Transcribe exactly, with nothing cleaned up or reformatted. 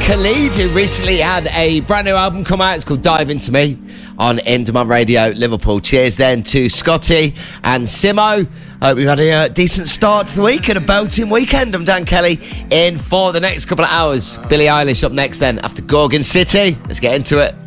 Khalid, who recently had a brand new album come out. It's called Dive Into Me on Indemont Radio, Liverpool. Cheers then to Scotty and Simo. Hope we've had a uh, decent start to the week and a belting weekend. I'm Dan Kelly, in for the next couple of hours. Billie Eilish up next then after Gorgon City. Let's get into it.